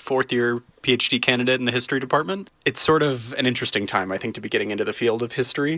fourth-year PhD candidate in the history department. It's sort of an interesting time, I think, to be getting into the field of history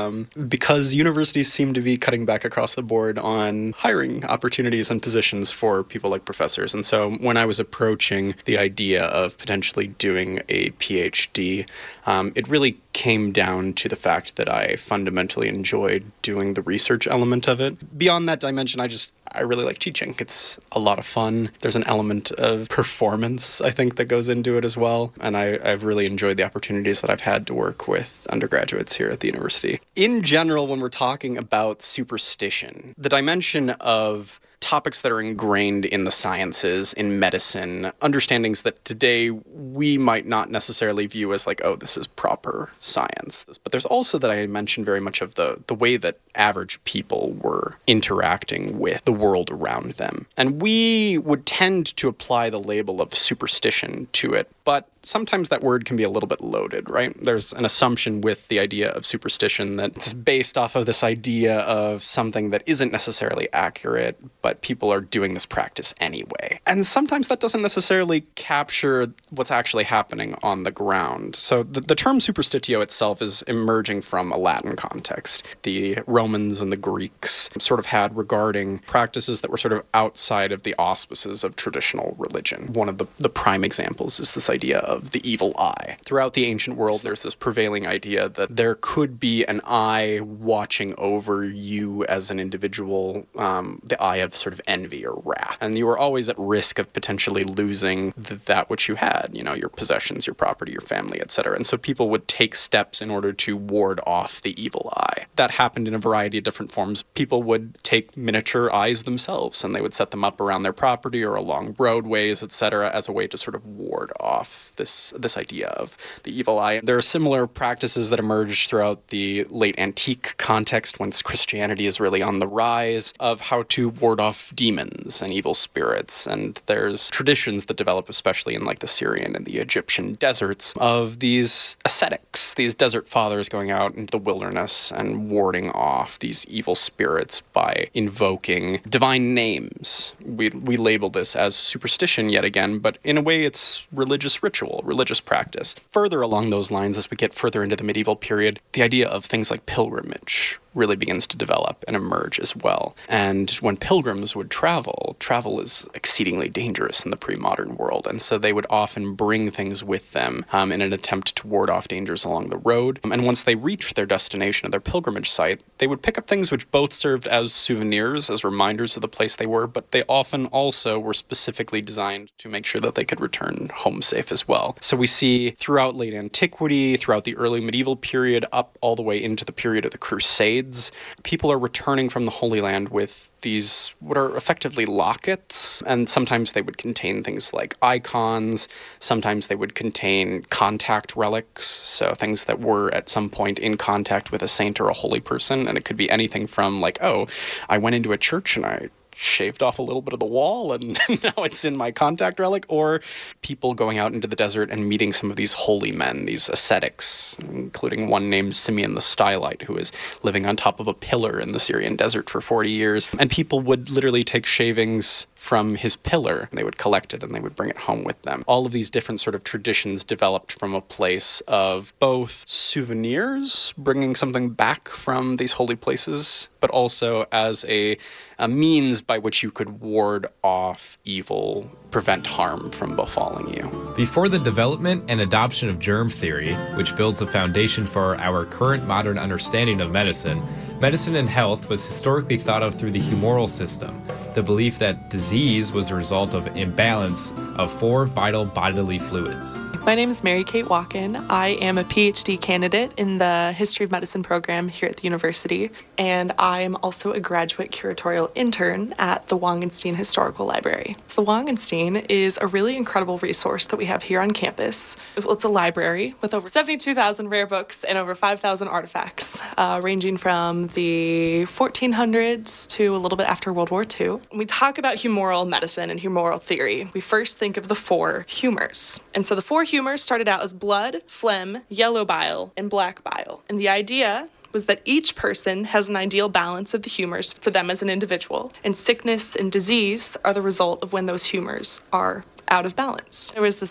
because universities seem to be cutting back across the board on hiring opportunities and positions for people like professors. And so when I was approaching the idea of potentially doing a PhD, it really came down to the fact that I fundamentally enjoyed doing the research element of it. Beyond that dimension, I really like teaching. It's a lot of fun. There's an element of performance, I think, that goes into it as well. And I've really enjoyed the opportunities that I've had to work with undergraduates here at the university. In general, when we're talking about superstition, the dimension of topics that are ingrained in the sciences, in medicine, understandings that today we might not necessarily view as like, oh, this is proper science. But there's also that I mentioned very much of the way that average people were interacting with the world around them. And we would tend to apply the label of superstition to it, but sometimes that word can be a little bit loaded, right? There's an assumption with the idea of superstition that it's based off of this idea of something that isn't necessarily accurate, but people are doing this practice anyway. And sometimes that doesn't necessarily capture what's actually happening on the ground. So the term superstitio itself is emerging from a Latin context. The Romans and the Greeks sort of had regarding practices that were sort of outside of the auspices of traditional religion. One of the prime examples is this idea of the evil eye. Throughout the ancient world, there's this prevailing idea that there could be an eye watching over you as an individual, the eye of sort of envy or wrath. And you were always at risk of potentially losing that which you had, your possessions, your property, your family, etc. And so people would take steps in order to ward off the evil eye. That happened in a variety of different forms. People would take miniature eyes themselves and they would set them up around their property or along roadways, etc., as a way to sort of ward off this idea of the evil eye. There are similar practices that emerged throughout the late antique context, once Christianity is really on the rise, of how to ward off demons and evil spirits. And there's traditions that develop, especially in like the Syrian and the Egyptian deserts, of these ascetics, these desert fathers going out into the wilderness and warding off these evil spirits by invoking divine names. We label this as superstition yet again, but in a way it's religious ritual, religious practice. Further along those lines, as we get further into the medieval period, the idea of things like pilgrimage really begins to develop and emerge as well. And when pilgrims would travel is exceedingly dangerous in the pre-modern world. And so they would often bring things with them in an attempt to ward off dangers along the road. And once they reached their destination or their pilgrimage site, they would pick up things which both served as souvenirs, as reminders of the place they were, but they often also were specifically designed to make sure that they could return home safe as well. So we see throughout late antiquity, throughout the early medieval period, up all the way into the period of the Crusades, people are returning from the Holy Land with these, what are effectively lockets, and sometimes they would contain things like icons, sometimes they would contain contact relics, so things that were at some point in contact with a saint or a holy person, and it could be anything from like, oh, I went into a church and I shaved off a little bit of the wall and now it's in my contact relic, or people going out into the desert and meeting some of these holy men, these ascetics, including one named Simeon the Stylite, who is living on top of a pillar in the Syrian desert for 40 years. And people would literally take shavings from his pillar, and they would collect it and they would bring it home with them. All of these different sort of traditions developed from a place of both souvenirs, bringing something back from these holy places, but also as a means by which you could ward off evil, prevent harm from befalling you. Before the development and adoption of germ theory, which builds the foundation for our current modern understanding of medicine and health was historically thought of through the humoral system, the belief that disease was a result of imbalance of 4 vital bodily fluids. My name is Mary Kate Walken. I am a PhD candidate in the History of Medicine program here at the university, and I'm also a graduate curatorial intern at the Wangenstein Historical Library. The Wangenstein is a really incredible resource that we have here on campus. It's a library with over 72,000 rare books and over 5,000 artifacts, ranging from the 1400s to a little bit after World War II. When we talk about humoral medicine and humoral theory, we first think of the 4 humors. And so the 4 humors started out as blood, phlegm, yellow bile, and black bile. And the idea was that each person has an ideal balance of the humors for them as an individual, and sickness and disease are the result of when those humors are out of balance. There was this